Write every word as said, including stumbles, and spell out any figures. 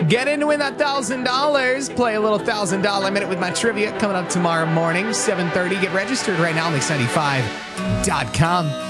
Get in to win that one thousand dollars. Play a little one thousand dollar minute with my trivia coming up tomorrow morning, seven thirty. Get registered right now on mix ninety-five dot com.